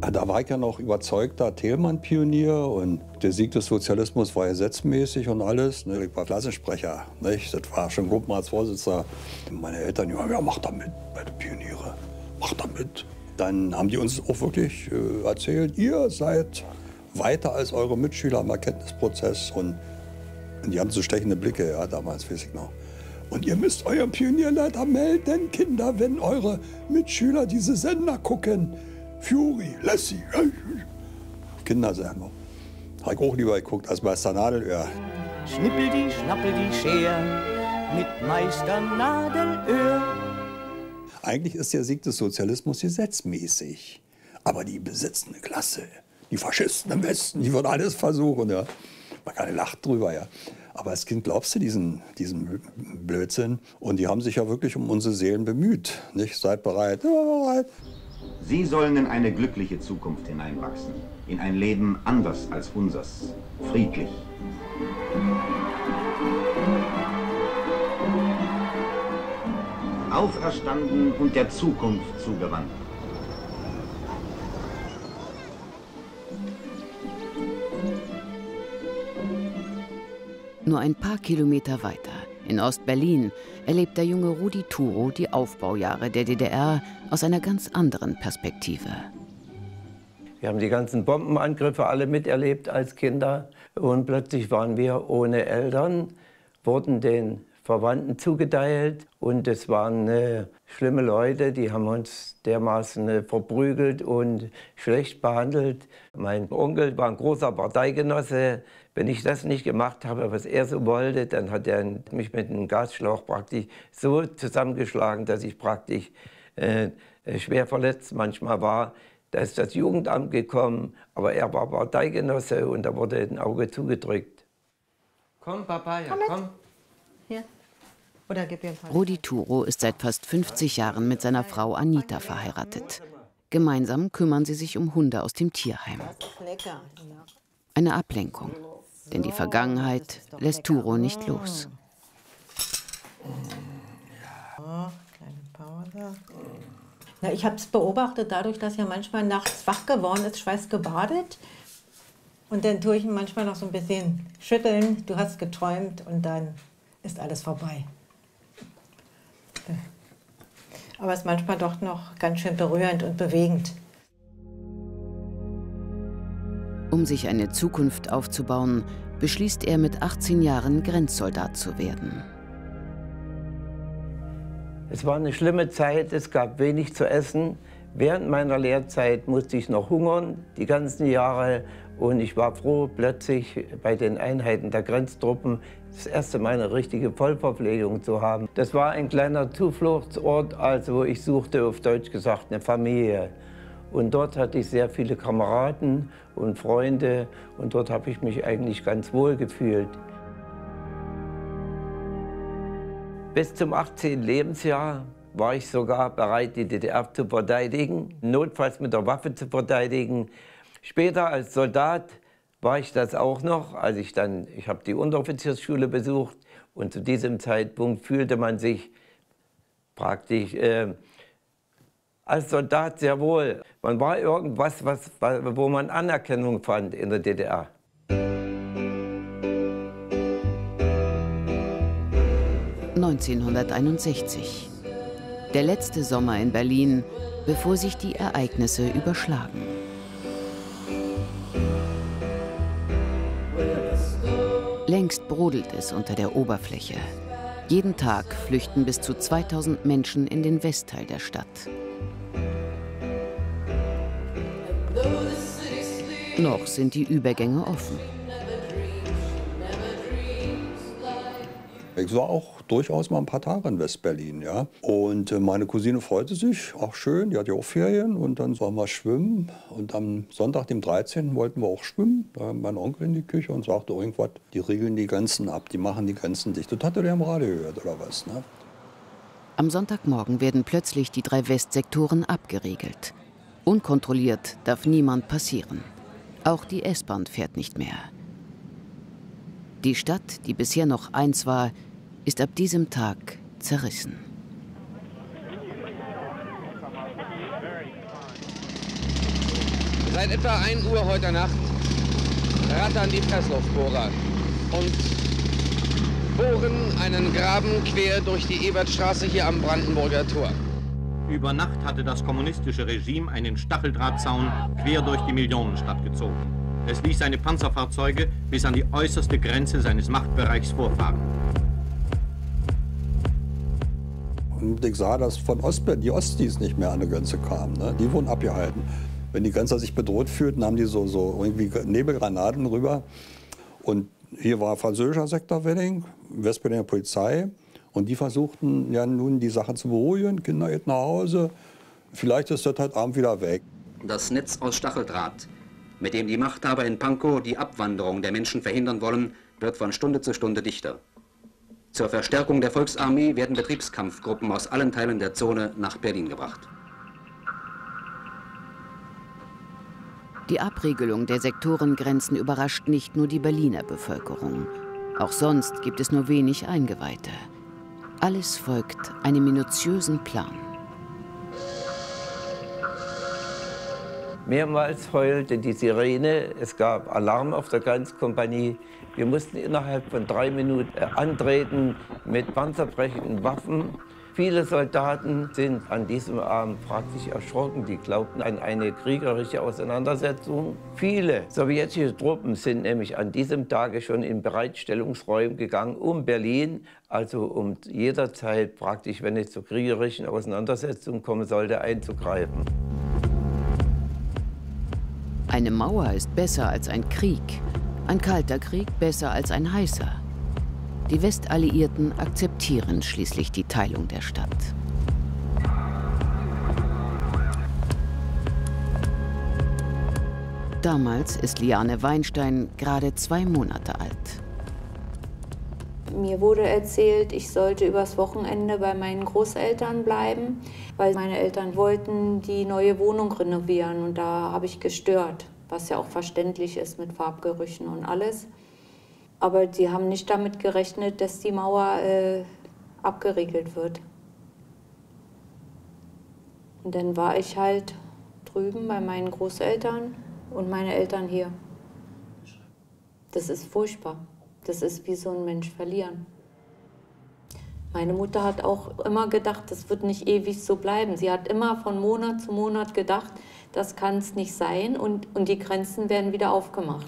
Ja, da war ich ja noch überzeugter Thälmann-Pionier und der Sieg des Sozialismus war gesetzmäßig und alles. Ne? Ich war Klassensprecher, nicht? Das war schon Gruppenratsvorsitzender. Meine Eltern, ja, mach da mit bei den Pioniere, mach da mit. Dann haben die uns auch wirklich erzählt, ihr seid weiter als eure Mitschüler im Erkenntnisprozess. Und die haben so stechende Blicke, ja, damals, weiß ich noch. Und ihr müsst euren Pionierleiter melden, Kinder, wenn eure Mitschüler diese Sender gucken. Fury, Lassie, Kindersendung. Habe ich auch lieber geguckt als Meister Nadelöhr. Schnippel die, schnappel die Schere mit Meister Nadelöhr. Eigentlich ist der Sieg des Sozialismus gesetzmäßig. Aber die besitzende Klasse, die Faschisten im Westen, die würden alles versuchen. Ja. Man kann lacht drüber, ja. Aber als Kind glaubst du diesen Blödsinn. Und die haben sich ja wirklich um unsere Seelen bemüht. Nicht? Seid bereit, bereit. Sie sollen in eine glückliche Zukunft hineinwachsen. In ein Leben anders als unsers. Friedlich. Auferstanden und der Zukunft zugewandt. Nur ein paar Kilometer weiter, in Ost-Berlin, erlebt der junge Rudi Thuro die Aufbaujahre der DDR aus einer ganz anderen Perspektive. Wir haben die ganzen Bombenangriffe alle miterlebt als Kinder. Und plötzlich waren wir ohne Eltern, wurden den Verwandten zugeteilt. Und es waren schlimme Leute, die haben uns dermaßen verprügelt und schlecht behandelt. Mein Onkel war ein großer Parteigenosse. Wenn ich das nicht gemacht habe, was er so wollte, dann hat er mich mit einem Gasschlauch praktisch so zusammengeschlagen, dass ich praktisch schwer verletzt manchmal war. Da ist das Jugendamt gekommen, aber er war Parteigenosse und da wurde ein Auge zugedrückt. Komm, Papa, ja, komm. Hier. Oder gib ihr ein paar. Rudi Thuro ist seit fast 50 Jahren mit seiner Frau Anita verheiratet. Gemeinsam kümmern sie sich um Hunde aus dem Tierheim. Das ist lecker. Ja. Eine Ablenkung, denn die Vergangenheit lässt Thuro nicht los. Ja, kleine Pause. Na, ich habe es beobachtet, dadurch, dass er manchmal nachts wach geworden ist, schweißgebadet. Und dann tue ich ihn manchmal noch so ein bisschen schütteln. Du hast geträumt und dann ist alles vorbei. Aber es ist manchmal doch noch ganz schön berührend und bewegend. Um sich eine Zukunft aufzubauen, beschließt er mit 18 Jahren Grenzsoldat zu werden. Es war eine schlimme Zeit, es gab wenig zu essen. Während meiner Lehrzeit musste ich noch hungern, die ganzen Jahre. Und ich war froh, plötzlich bei den Einheiten der Grenztruppen das erste Mal eine richtige Vollverpflegung zu haben. Das war ein kleiner Zufluchtsort, also ich suchte auf Deutsch gesagt eine Familie. Und dort hatte ich sehr viele Kameraden und Freunde und dort habe ich mich eigentlich ganz wohl gefühlt. Bis zum 18. Lebensjahr war ich sogar bereit, die DDR zu verteidigen, notfalls mit der Waffe zu verteidigen. Später als Soldat war ich das auch noch, als ich habe die Unteroffiziersschule besucht und zu diesem Zeitpunkt fühlte man sich praktisch als Soldat sehr wohl. Man war irgendwas, wo man Anerkennung fand in der DDR. (1961). Der letzte Sommer in Berlin, bevor sich die Ereignisse überschlagen. Längst brodelt es unter der Oberfläche. Jeden Tag flüchten bis zu 2000 Menschen in den Westteil der Stadt. Noch sind die Übergänge offen. Ich war auch durchaus mal ein paar Tage in West-Berlin, ja. Und meine Cousine freute sich, auch schön, die hat ja auch Ferien. Und dann sollen wir schwimmen. Und am Sonntag, dem 13. wollten wir auch schwimmen. Da kam mein Onkel in die Küche und sagte irgendwas, die riegeln die Grenzen ab, die machen die Grenzen dicht. Das hatte der im Radio gehört, oder was, ne? Am Sonntagmorgen werden plötzlich die 3 Westsektoren abgeriegelt. Unkontrolliert darf niemand passieren. Auch die S-Bahn fährt nicht mehr. Die Stadt, die bisher noch eins war, ist ab diesem Tag zerrissen. Seit etwa 1 Uhr heute Nacht rattern die Pressluftbohrer und bohren einen Graben quer durch die Ebertstraße hier am Brandenburger Tor. Über Nacht hatte das kommunistische Regime einen Stacheldrahtzaun quer durch die Millionenstadt gezogen. Es ließ seine Panzerfahrzeuge bis an die äußerste Grenze seines Machtbereichs vorfahren. Und ich sah, dass von die Ostis nicht mehr an die Grenze kamen. Ne? Die wurden abgehalten. Wenn die Grenzer sich bedroht fühlten, haben die so irgendwie Nebelgranaten rüber. Und hier war französischer Sektorwedding, Westberliner Polizei. Und die versuchten ja nun die Sache zu beruhigen. Kinder geht nach Hause. Vielleicht ist das heute Abend wieder weg. Das Netz aus Stacheldraht, mit dem die Machthaber in Pankow die Abwanderung der Menschen verhindern wollen, wird von Stunde zu Stunde dichter. Zur Verstärkung der Volksarmee werden Betriebskampfgruppen aus allen Teilen der Zone nach Berlin gebracht. Die Abriegelung der Sektorengrenzen überrascht nicht nur die Berliner Bevölkerung. Auch sonst gibt es nur wenig Eingeweihte. Alles folgt einem minutiösen Plan. Mehrmals heulte die Sirene, es gab Alarm auf der Grenzkompanie. Wir mussten innerhalb von 3 Minuten antreten mit panzerbrechenden Waffen. Viele Soldaten sind an diesem Abend praktisch erschrocken. Die glaubten an eine kriegerische Auseinandersetzung. Viele sowjetische Truppen sind nämlich an diesem Tage schon in Bereitstellungsräume gegangen, um Berlin, also um jederzeit praktisch, wenn es zu kriegerischen Auseinandersetzungen kommen sollte, einzugreifen. Eine Mauer ist besser als ein Krieg, ein kalter Krieg besser als ein heißer. Die Westalliierten akzeptieren schließlich die Teilung der Stadt. Damals ist Liane Weinstein gerade 2 Monate alt. Mir wurde erzählt, ich sollte übers Wochenende bei meinen Großeltern bleiben, weil meine Eltern wollten die neue Wohnung renovieren und da habe ich gestört, was ja auch verständlich ist mit Farbgerüchen und alles. Aber sie haben nicht damit gerechnet, dass die Mauer abgeriegelt wird. Und dann war ich halt drüben bei meinen Großeltern und meine Eltern hier. Das ist furchtbar. Das ist wie so ein Mensch verlieren. Meine Mutter hat auch immer gedacht, das wird nicht ewig so bleiben. Sie hat immer von Monat zu Monat gedacht, das kann es nicht sein und die Grenzen werden wieder aufgemacht.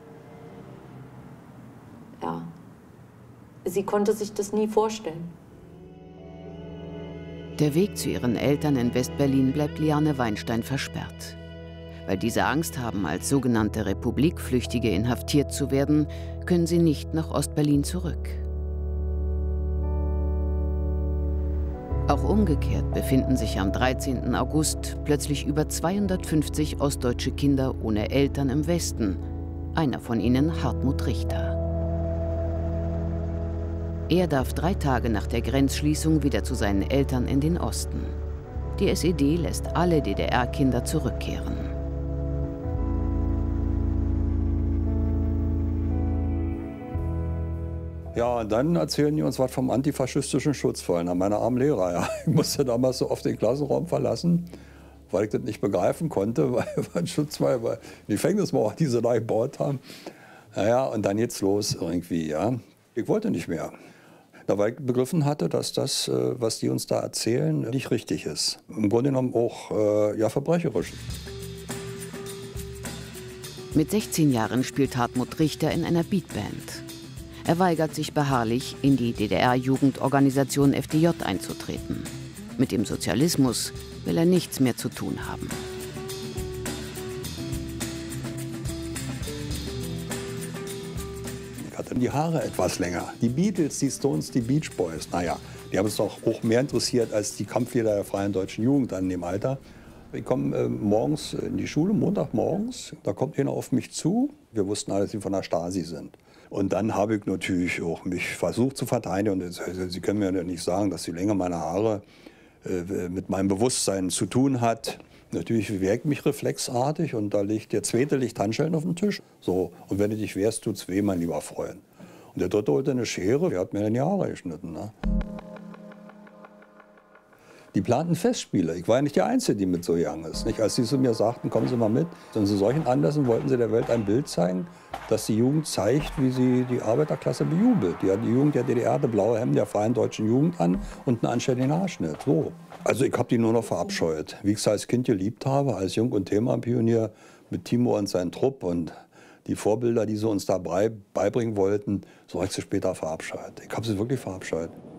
Ja, sie konnte sich das nie vorstellen. Der Weg zu ihren Eltern in Westberlin bleibt Liane Weinstein versperrt. Weil diese Angst haben, als sogenannte Republikflüchtige inhaftiert zu werden, können sie nicht nach Ostberlin zurück. Auch umgekehrt befinden sich am 13. August plötzlich über 250 ostdeutsche Kinder ohne Eltern im Westen. Einer von ihnen Hartmut Richter. Er darf 3 Tage nach der Grenzschließung wieder zu seinen Eltern in den Osten. Die SED lässt alle DDR-Kinder zurückkehren. Ja, und dann erzählen die uns was vom antifaschistischen Schutzverein an meine armen Lehrer. Ja. Ich musste damals so oft den Klassenraum verlassen, weil ich das nicht begreifen konnte, weil ein Schutzverein, weil die Gefängnismauer, die sie da gebaut haben. Naja, und dann geht's los irgendwie, ja. Ich wollte nicht mehr. Da weil ich begriffen hatte, dass das, was die uns da erzählen, nicht richtig ist. Im Grunde genommen auch ja, verbrecherisch. Mit 16 Jahren spielt Hartmut Richter in einer Beatband. Er weigert sich beharrlich, in die DDR-Jugendorganisation FDJ einzutreten. Mit dem Sozialismus will er nichts mehr zu tun haben. Ich hatte die Haare etwas länger. Die Beatles, die Stones, die Beach Boys, naja, die haben uns doch auch mehr interessiert als die Kampflieder der Freien Deutschen Jugend an dem Alter. Ich komme morgens in die Schule, Montagmorgens, da kommt einer auf mich zu. Wir wussten alle, dass sie von der Stasi sind. Und dann habe ich natürlich auch mich versucht zu verteidigen. Und Sie können mir ja nicht sagen, dass die Länge meiner Haare mit meinem Bewusstsein zu tun hat. Natürlich wehre ich mich reflexartig und da liegt der zweite liegt Handschellen auf dem Tisch. So, und wenn du dich wehrst, tut's weh, mein lieber Freund. Und der dritte holte eine Schere, der hat mir in die Haare geschnitten. Ne? Die planten Festspiele. Ich war ja nicht der Einzige, die mit so gegangen ist. Nicht? Als sie zu mir sagten, kommen Sie mal mit. Und zu solchen Anlässen wollten sie der Welt ein Bild zeigen, dass die Jugend zeigt, wie sie die Arbeiterklasse bejubelt. Die Jugend der DDR hatte blaue Hemden der Freien Deutschen Jugend an und einen anständigen Haarschnitt. So. Also ich habe die nur noch verabscheut. Wie ich es als Kind geliebt habe, als Jung- und Themenpionier mit Timo und seinem Trupp und die Vorbilder, die sie uns da beibringen wollten, so habe ich sie später verabscheut. Ich habe sie wirklich verabscheut.